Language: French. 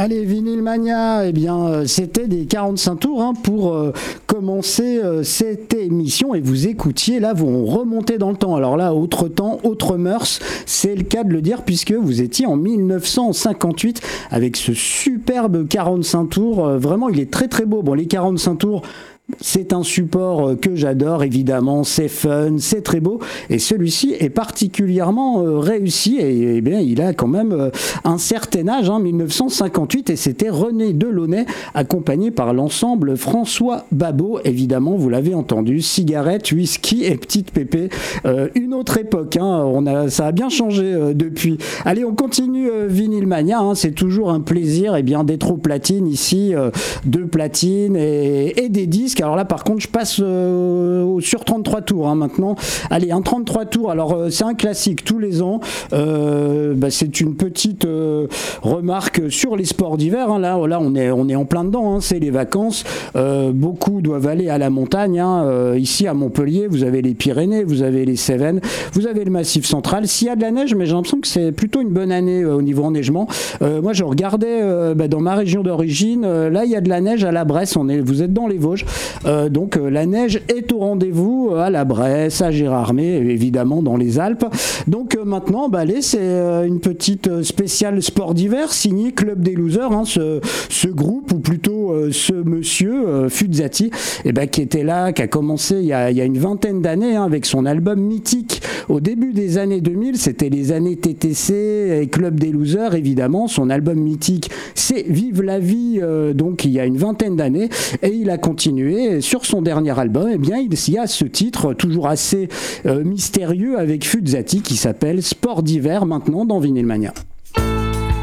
Allez, Vinyl Mania, eh bien, c'était des 45 tours pour commencer cette émission et vous écoutiez, là, vous remontez dans le temps. Alors là, autre temps, autre mœurs, c'est le cas de le dire puisque vous étiez en 1958 avec ce superbe 45 tours. Vraiment, il est très très beau. Bon, les 45 tours, c'est un support que j'adore, évidemment, c'est fun, c'est très beau, et celui-ci est particulièrement réussi, et bien il a quand même un certain âge, 1958, et c'était René Delaunay, accompagné par l'ensemble François Babot, évidemment, vous l'avez entendu, cigarettes, whisky et petite pépé, une autre époque, ça a bien changé depuis. Allez, on continue Vinyl Mania, c'est toujours un plaisir d'être au platine ici, de platine et des disques. Alors là, par contre, je passe sur 33 tours maintenant. Allez, un 33 tours. Alors, c'est un classique tous les ans. C'est une petite remarque sur les sports d'hiver. Là, on est en plein dedans. C'est les vacances. Beaucoup doivent aller à la montagne. Ici, à Montpellier, vous avez les Pyrénées, vous avez les Cévennes, vous avez le Massif central. S'il y a de la neige, mais j'ai l'impression que c'est plutôt une bonne année au niveau enneigement. Moi, je regardais dans ma région d'origine. Là, il y a de la neige à la Bresse. Vous êtes dans les Vosges. Donc la neige est au rendez-vous à la Bresse, à Gérardmer, évidemment dans les Alpes. Donc maintenant, allez, c'est une petite spéciale sport d'hiver signée Club des Losers, ce groupe, ou plutôt ce monsieur Fuzzati, qui était là, qui a commencé il y a une vingtaine d'années avec son album mythique au début des années 2000. C'était les années TTC et Club des Losers, évidemment. Son album mythique, c'est Vive la vie, donc il y a une vingtaine d'années, et il a continué. Sur son dernier album, il y a ce titre toujours assez mystérieux avec Fuzzati qui s'appelle Sport d'hiver, maintenant dans Vinyl Mania.